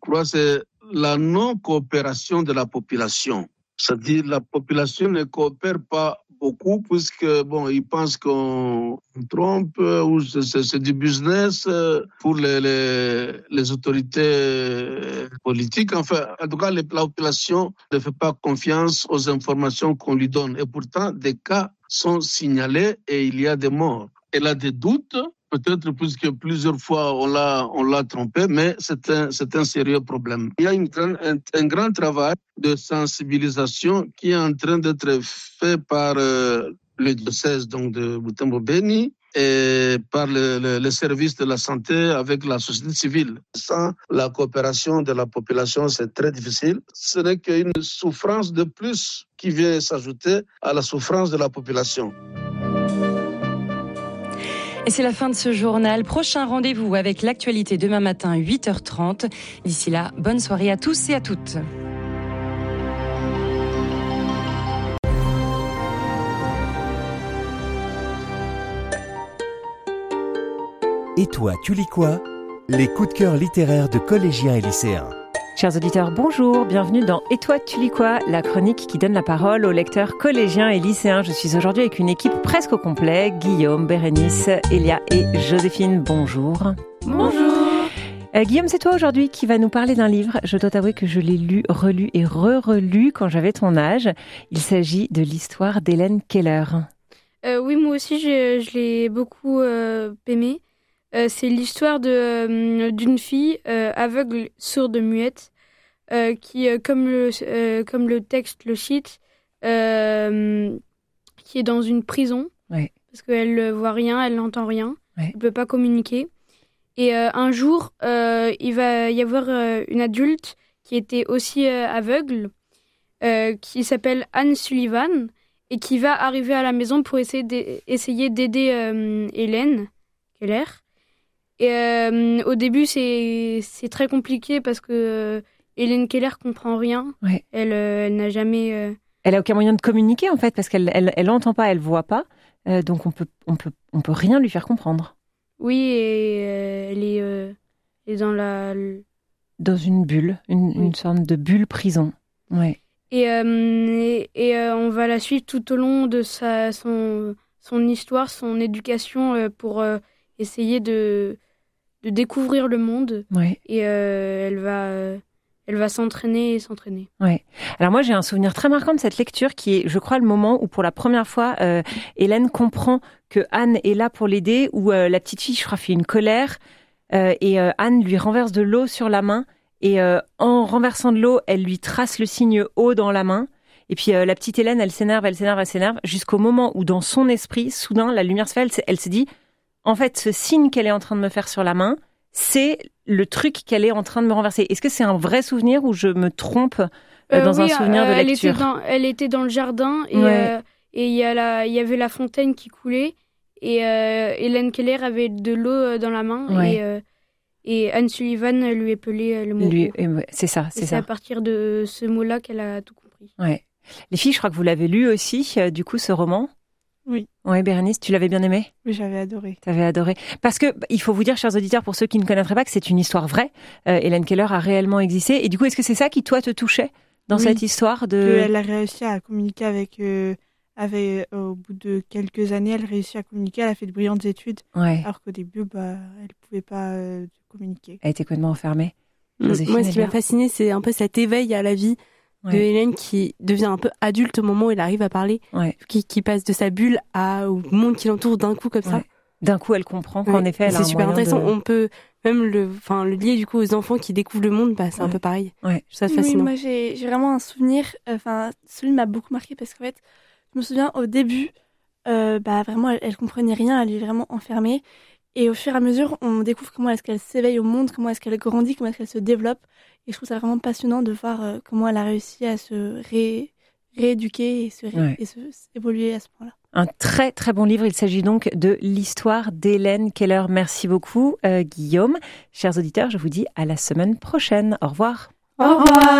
crois, c'est la non-coopération de la population. C'est-à-dire la population ne coopère pas beaucoup puisque ils pensent qu'on trompe ou c'est du business pour les autorités politiques. Enfin, en tout cas, la population ne fait pas confiance aux informations qu'on lui donne. Et pourtant, des cas sont signalés et il y a des morts. Elle a des doutes. Peut-être puisque plusieurs fois on l'a trompé, mais c'est un sérieux problème. Il y a un grand travail de sensibilisation qui est en train d'être fait par le diocèse donc de Butembo-Beni et par le service de la santé avec la société civile. Sans la coopération de la population, c'est très difficile. Ce n'est qu'une souffrance de plus qui vient s'ajouter à la souffrance de la population. Et c'est la fin de ce journal. Prochain rendez-vous avec l'actualité demain matin, 8h30. D'ici là, bonne soirée à tous et à toutes. Et toi, tu lis quoi ? Les coups de cœur littéraires de collégiens et lycéens. Chers auditeurs, bonjour, bienvenue dans « Et toi, tu lis quoi ?» la chronique qui donne la parole aux lecteurs collégiens et lycéens. Je suis aujourd'hui avec une équipe presque au complet. Guillaume, Bérénice, Elia et Joséphine, bonjour. Bonjour. Guillaume, c'est toi aujourd'hui qui va nous parler d'un livre. Je dois t'avouer que je l'ai lu, relu et re-relu quand j'avais ton âge. Il s'agit de l'histoire d'Hélène Keller. Oui, moi aussi, je l'ai beaucoup aimé. C'est l'histoire d'une fille aveugle, sourde, muette, qui, comme le texte le cite, qui est dans une prison, ouais. Parce qu'elle ne voit rien, elle n'entend rien, ouais. Elle ne peut pas communiquer. Et un jour, il va y avoir une adulte qui était aussi aveugle, qui s'appelle Anne Sullivan, et qui va arriver à la maison pour essayer d'aider Hélène Keller. Et au début, c'est très compliqué parce que Hélène Keller comprend rien. Ouais. Elle n'a jamais... Elle a aucun moyen de communiquer en fait parce qu'elle entend pas, elle voit pas. Donc on peut rien lui faire comprendre. Oui, et elle est dans une bulle, une sorte de bulle prison. Ouais. Et on va la suivre tout au long de son histoire, son éducation pour essayer de découvrir le monde. Ouais. Et elle va s'entraîner. Ouais. Alors moi, j'ai un souvenir très marquant de cette lecture qui est, je crois, le moment où pour la première fois, Hélène comprend que Anne est là pour l'aider, où la petite fille, je crois, fait une colère et Anne lui renverse de l'eau sur la main et en renversant de l'eau, elle lui trace le signe O dans la main. Et puis la petite Hélène, elle s'énerve jusqu'au moment où dans son esprit, soudain, la lumière se fait, elle se dit en fait, ce signe qu'elle est en train de me faire sur la main, c'est le truc qu'elle est en train de me renverser. Est-ce que c'est un vrai souvenir ou je me trompe dans un souvenir de lecture ? Elle était dans le jardin et il y avait la fontaine qui coulait et Hélène Keller avait de l'eau dans la main et Anne Sullivan lui épelait le mot. C'est ça. C'est à partir de ce mot-là qu'elle a tout compris. Ouais. Les filles, je crois que vous l'avez lu aussi, du coup, ce roman ? Oui. Oui, Bérénice, tu l'avais bien aimé ? Oui, j'avais adoré. T'avais adoré. Parce que, il faut vous dire, chers auditeurs, pour ceux qui ne connaîtraient pas, que c'est une histoire vraie. Hélène Keller a réellement existé. Et du coup, est-ce que c'est ça qui, toi, te touchait dans cette histoire de... Elle a réussi à communiquer avec au bout de quelques années, elle a réussi à communiquer. Elle a fait de brillantes études. Ouais. Alors qu'au début, elle ne pouvait pas communiquer. Elle était complètement enfermée. Moi, ce qui m'a fascinée, c'est un peu cet éveil à la vie de Hélène qui devient un peu adulte au moment où elle arrive à parler, qui passe de sa bulle au monde qui l'entoure d'un coup comme ça. D'un coup, elle comprend qu'en effet, elle a un moyen. C'est super intéressant. On peut même le lier du coup aux enfants qui découvrent le monde. C'est un peu pareil. Ouais. Je trouve ça fascinant. Oui, moi, j'ai vraiment un souvenir. Celui m'a beaucoup marqué parce qu'en fait, je me souviens au début, vraiment, elle comprenait rien. Elle est vraiment enfermée. Et au fur et à mesure, on découvre comment est-ce qu'elle s'éveille au monde, comment est-ce qu'elle grandit, comment est-ce qu'elle se développe. Et je trouve ça vraiment passionnant de voir comment elle a réussi à se rééduquer et évoluer à ce point-là. Un très très bon livre, il s'agit donc de l'histoire d'Hélène Keller. Merci beaucoup Guillaume. Chers auditeurs, je vous dis à la semaine prochaine. Au revoir. Au revoir.